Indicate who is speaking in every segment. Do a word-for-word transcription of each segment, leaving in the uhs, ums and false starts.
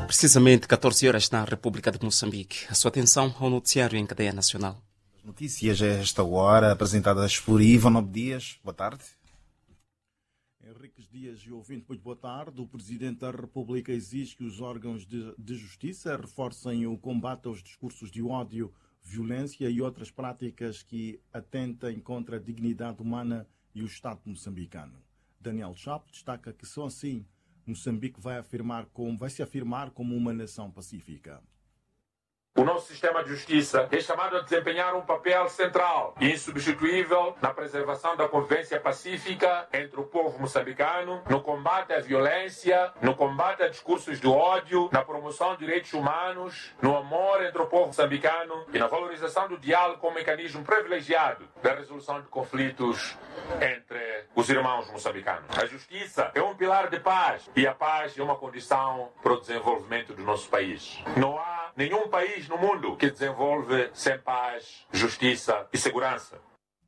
Speaker 1: Precisamente catorze horas na República de Moçambique. A sua atenção ao noticiário em cadeia nacional.
Speaker 2: Notícias a esta hora, apresentadas por Ivan Dias. Boa tarde.
Speaker 3: Henriques Dias e ouvinte, muito boa tarde. O Presidente da República exige que os órgãos de, de justiça reforcem o combate aos discursos de ódio, violência e outras práticas que atentem contra a dignidade humana e o Estado moçambicano. Daniel Chapo destaca que só assim Moçambique vai, afirmar como, vai se afirmar como uma nação pacífica.
Speaker 4: O nosso sistema de justiça é chamado a desempenhar um papel central e insubstituível na preservação da convivência pacífica entre o povo moçambicano, no combate à violência, no combate a discursos de ódio, na promoção de direitos humanos, no amor entre o povo moçambicano e na valorização do diálogo como mecanismo privilegiado da resolução de conflitos entre os irmãos moçambicanos. A justiça é um pilar de paz e a paz é uma condição para o desenvolvimento do nosso país. Não há nenhum país no mundo que desenvolve sem paz, justiça e segurança.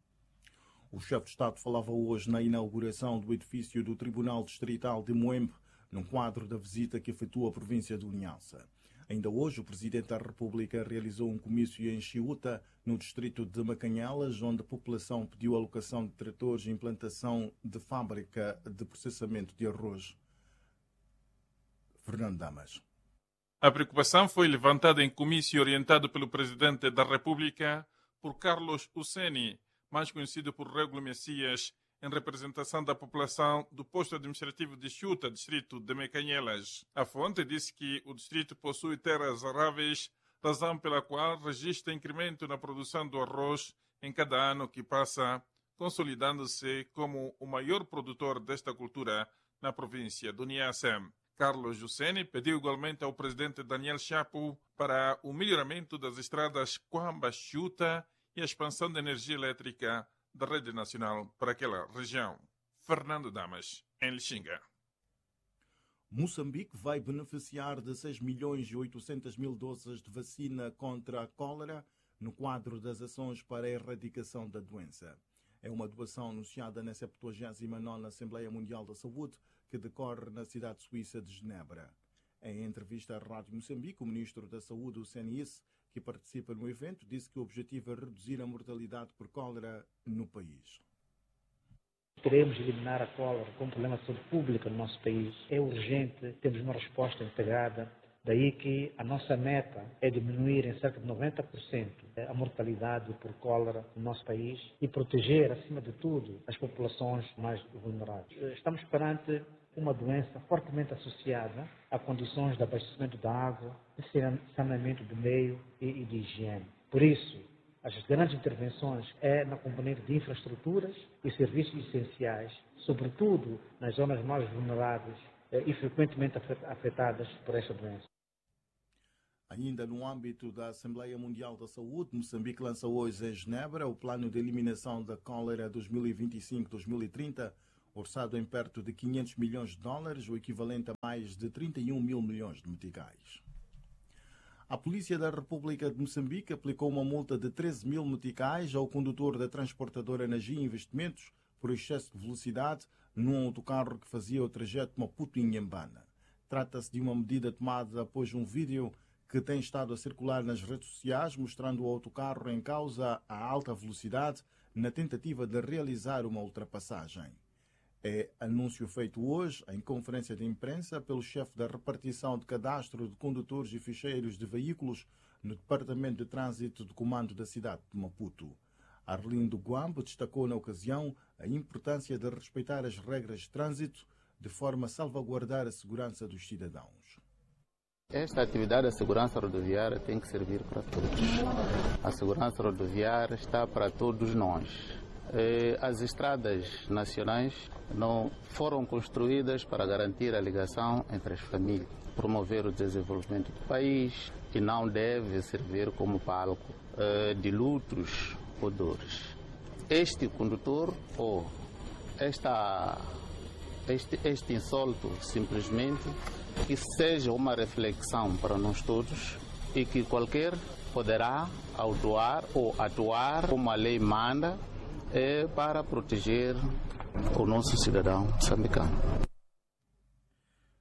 Speaker 3: O chefe de Estado falava hoje na inauguração do edifício do Tribunal Distrital de Moembe, num quadro da visita que efetuou a província do Niassa. Ainda hoje, o Presidente da República realizou um comício em Chiuta, no distrito de Macanhelas, onde a população pediu alocação de tratores e implantação de fábrica de processamento de arroz. Fernando Damas.
Speaker 5: A preocupação foi levantada em comício orientado pelo Presidente da República por Carlos Uceni, mais conhecido por Régulo Messias, em representação da população do posto administrativo de Chiuta, distrito de Mecanhelas. A fonte disse que o distrito possui terras aráveis, razão pela qual registra incremento na produção do arroz em cada ano que passa, consolidando-se como o maior produtor desta cultura na província do Niassa. Carlos Jusseni pediu igualmente ao presidente Daniel Chapo para o melhoramento das estradas Coamba-Chiuta e a expansão da energia elétrica da rede nacional para aquela região. Fernando Damas, em Lixinga.
Speaker 3: Moçambique vai beneficiar de seis milhões e oitocentas mil doses de vacina contra a cólera no quadro das ações para a erradicação da doença. É uma doação anunciada na septuagésima nona Assembleia Mundial da Saúde, que decorre na cidade suíça de Genebra. Em entrevista à Rádio Moçambique, o ministro da Saúde, o C N I S, que participa no evento, disse que o objetivo é reduzir a mortalidade por cólera no país.
Speaker 6: Queremos eliminar a cólera como problema de saúde pública no nosso país. É urgente, temos uma resposta integrada. Daí que a nossa meta é diminuir em cerca de noventa por cento a mortalidade por cólera no nosso país e proteger, acima de tudo, as populações mais vulneráveis. Estamos perante uma doença fortemente associada a condições de abastecimento da água, de saneamento do meio e de higiene. Por isso, as grandes intervenções é na componente de infraestruturas e serviços essenciais, sobretudo nas zonas mais vulneráveis e frequentemente afetadas por esta doença.
Speaker 3: Ainda no âmbito da Assembleia Mundial da Saúde, Moçambique lança hoje em Genebra o Plano de Eliminação da Cólera dois mil e vinte e cinco a dois mil e trinta, orçado em perto de quinhentos milhões de dólares, o equivalente a mais de trinta e um mil milhões de meticais. A Polícia da República de Moçambique aplicou uma multa de treze mil meticais ao condutor da transportadora Nagi Investimentos por excesso de velocidade num autocarro que fazia o trajeto Maputo-Inhambana. Trata-se de uma medida tomada após um vídeo que tem estado a circular nas redes sociais mostrando o autocarro em causa a alta velocidade na tentativa de realizar uma ultrapassagem. É anúncio feito hoje em conferência de imprensa pelo chefe da repartição de cadastro de condutores e ficheiros de veículos no Departamento de Trânsito do Comando da cidade de Maputo. Arlindo Guambo destacou na ocasião a importância de respeitar as regras de trânsito de forma a salvaguardar a segurança dos cidadãos.
Speaker 7: Esta atividade da segurança rodoviária tem que servir para todos. A segurança rodoviária está para todos nós. As estradas nacionais não foram construídas para garantir a ligação entre as famílias, promover o desenvolvimento do país e não deve servir como palco de lutos ou dores. Este condutor ou esta, este, este insulto simplesmente que seja uma reflexão para nós todos e que qualquer poderá atuar ou atuar como a lei manda é para proteger o nosso cidadão moçambicano.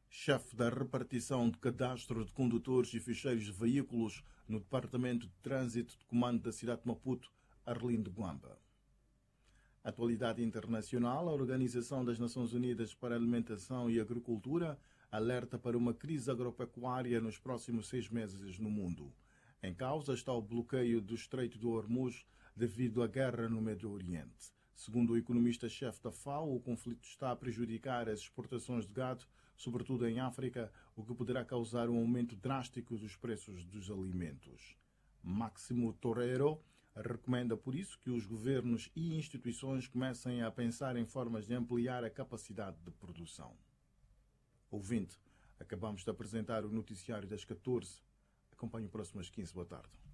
Speaker 3: chefe da repartição de cadastro de condutores e ficheiros de veículos no Departamento de Trânsito de Comando da cidade de Maputo, Arlindo Guamba. Atualidade internacional, a Organização das Nações Unidas para a Alimentação e Agricultura alerta para uma crise agropecuária nos próximos seis meses no mundo. Em causa está o bloqueio do Estreito do Hormuz devido à guerra no Médio Oriente. Segundo o economista-chefe da F A O, o conflito está a prejudicar as exportações de gado, sobretudo em África, o que poderá causar um aumento drástico dos preços dos alimentos. Máximo Torreiro recomenda, por isso, que os governos e instituições comecem a pensar em formas de ampliar a capacidade de produção. Ouvinte, acabamos de apresentar o noticiário das catorze. Acompanhe o próximo às quinze. Boa tarde.